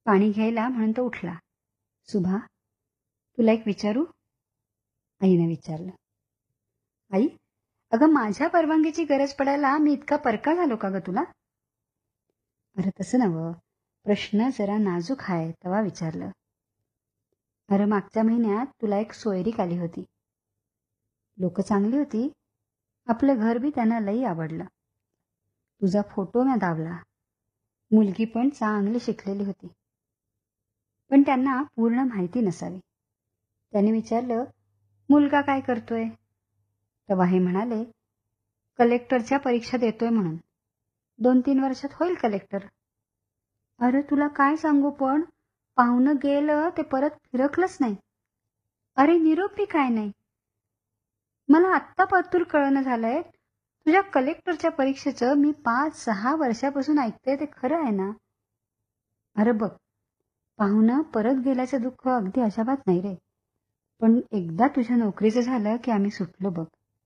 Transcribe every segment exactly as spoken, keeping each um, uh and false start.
पाणी घ्यायला म्हणून तो उठला. सुभा, तुला एक विचारू? आईने विचारलं. आई, अगं माझ्या परवानगीची गरज पडायला मी इतका परका झालो का ग तुला? अरे तसं नवं, प्रश्न जरा नाजूक आहे तेव्हा विचारलं. अरे मागच्या महिन्यात तुला एक सोयरीक आली होती. लोक चांगली होती, आपलं घर बी त्यांना लई आवडलं. तुझा फोटो मी दावला. मुलगी पण चांगली शिकलेली होती. पण त्यांना पूर्ण माहिती नसावी. त्याने विचारलं, मुलगा काय करतोय? तेव्हा हे म्हणाले, कलेक्टरच्या परीक्षा देतोय म्हणून. दोन तीन वर्षात होईल कलेक्टर. अरे तुला काय सांगू, पण पाहुणं गेलं ते परत फिरकलंच नाही. अरे निरोप बी काय नाही. मला आत्ता परतूर कळणं झालंय, तुझ्या कलेक्टरच्या परीक्षेचं मी पाच सहा वर्षापासून ऐकते ते खरं आहे ना? अरे बघ, पाहुणं परत गेल्याचं दुःख अगदी अजाबात नाही रे, पण एकदा तुझ्या नोकरीचं झालं की आम्ही सुटलो बघ.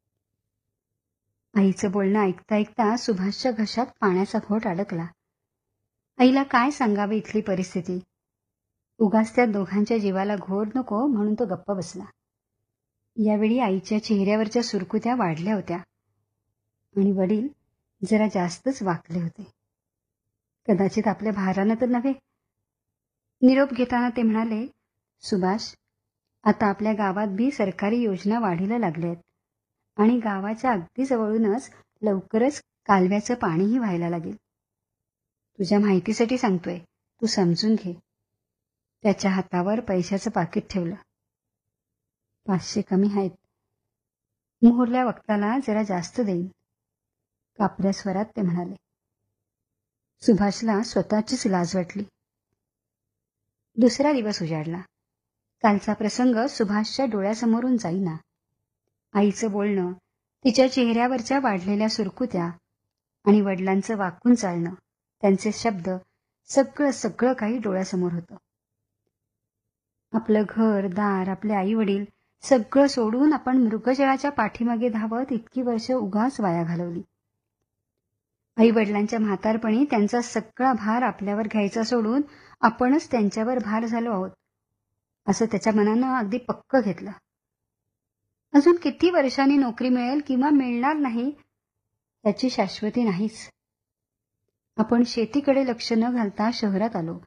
आईचं बोलणं ऐकता ऐकता सुभाषच्या घशात पाण्याचा घोट अडकला. आईला काय सांगावी इथली परिस्थिती. उगाच त्या दोघांच्या जीवाला घोर नको म्हणून तो गप्प बसला. यावेळी आईच्या चेहऱ्यावरच्या सुरकुत्या वाढल्या होत्या आणि वडील जरा जास्तच वाकले होते. कदाचित आपल्या भारानं तर नव्हे. निरोप घेताना ते म्हणाले, सुभाष, आता आपल्या गावात बी सरकारी योजना वाढीला लागल्या आहेत आणि गावाच्या अगदी जवळूनच लवकरच कालव्याचं पाणीही व्हायला लागेल. तुझ्या माहितीसाठी सांगतोय, तू समजून घे. त्याच्या हातावर पैशाचं पाकिट ठेवलं. पाचशे कमी आहेत. मोहरल्या वक्ताला जरा जास्त देईन. कापऱ्या स्वरात ते म्हणाले. सुभाषला स्वतःचीच लाज वाटली. दुसरा दिवस उजाडला. कालचा प्रसंग सुभाषच्या डोळ्यासमोरून जाईना. आईचं बोलणं, तिच्या चेहऱ्यावरच्या वाढलेल्या सुरकुत्या आणि वडिलांचं वाकून चालणं, त्यांचे शब्द, सगळं सगळं काही डोळ्यासमोर होतं. आपलं घर दार, आपले आई वडील सगळं सोडून आपण मृगजळाच्या पाठीमागे धावत इतकी वर्ष उगाच वाया घालवली. आई वडिलांच्या म्हातारपणी त्यांचा सगळा भार आपल्यावर घ्यायचा सोडून आपणच त्यांच्यावर भार झालो आहोत, असं त्याच्या मनानं अगदी पक्क घेतलं. अजून किती वर्षांनी नोकरी मिळेल किंवा मिळणार नाही याची शाश्वती नाहीच. आपण शेतीकडे लक्ष न घालता शहरात आलो.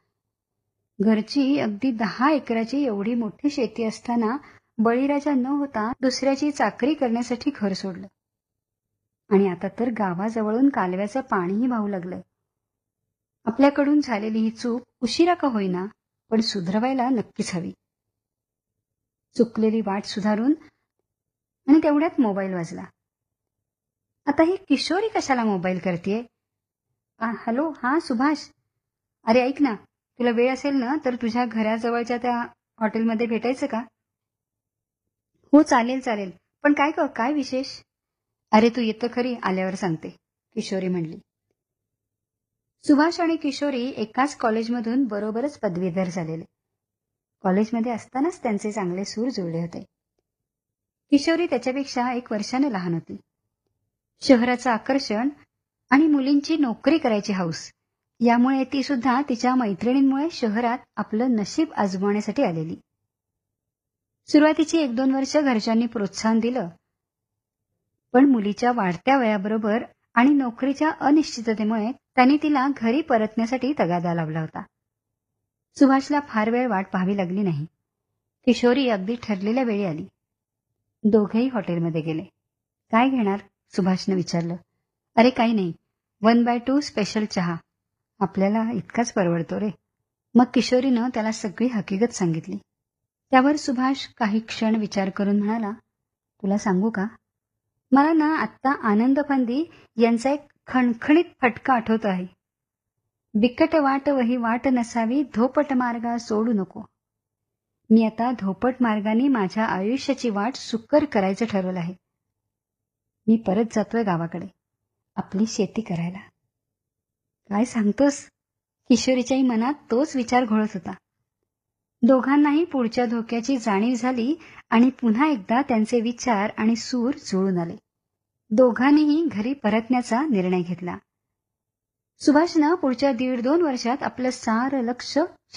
घरची अगदी दहा एकराची एवढी मोठी शेती असताना बळीराजा न होता दुसऱ्याची चाकरी करण्यासाठी घर सोडलं. आणि आता तर गावाजवळून कालव्याचं पाणीही वाहू लागलंय. आपल्याकडून झालेली ही चूक उशिरा का होईना, पण सुधरवायला नक्कीच हवी. चुकलेली वाट सुधारून आणि तेवढ्यात मोबाईल वाजला. आता ही किशोरी कशाला मोबाईल करतेय? हॅलो, हा सुभाष. अरे ऐक ना, तुला वेळ असेल ना तर तुझ्या घराजवळच्या त्या हॉटेलमध्ये भेटायचं का? हो चालेल चालेल, पण काय ग, काय विशेष? अरे तू येतं खरी, आल्यावर सांगते, किशोरी म्हणली. सुभाष आणि किशोरी एकाच कॉलेजमधून बरोबरच पदवीधर झालेले. कॉलेजमध्ये असतानाच त्यांचे चांगले सूर जुळले होते. किशोरी त्याच्यापेक्षा एक वर्षाने लहान होती. शहराचं आकर्षण आणि मुलींची नोकरी करायची हौस यामुळे ती सुद्धा तिच्या मैत्रिणींमुळे शहरात आपलं नशीब आजमावण्यासाठी आलेली. सुरुवातीची एक दोन वर्ष घरच्यांनी प्रोत्साहन दिलं, पण मुलीच्या वाढत्या वयाबरोबर आणि नोकरीच्या अनिश्चिततेमुळे त्यांनी तिला घरी परतण्यासाठी तगादा लावला होता. सुभाषला फार वेळ वाट पाहावी लागली नाही. किशोरी अगदी ठरलेल्या वेळी आली. दोघेही हॉटेलमध्ये गेले. काय घेणार? सुभाषने विचारलं. अरे काही नाही, वन बाय टू स्पेशल चहा. आपल्याला इतकाच परवडतो रे. मग किशोरीनं त्याला सगळी हकीकत सांगितली. त्यावर सुभाष काही क्षण विचार करून म्हणाला, तुला सांगू का, मला ना आत्ता आनंद फांदी यांचा एक खणखणीत फटका आठवत आहे. बिकट वाट वही वाट नसावी, धोपट मार्गा सोडू नको. मी आता धोपट मार्गाने माझ्या आयुष्याची वाट सुकर करायचं ठरवलं आहे. मी परत जातोय गावाकडे, आपली शेती करायला. काय सांगतोस? किशोरीच्याही मनात तोच विचार घोळत होता. दोघांनाही पुढच्या धोक्याची जाणीव झाली आणि पुन्हा एकदा त्यांचे विचार आणि सूर जुळून आले. दोघांनीही घरी परतण्याचा निर्णय घेतला. सुभाषनं पुढच्या दीड दोन वर्षात आपलं सारं लक्ष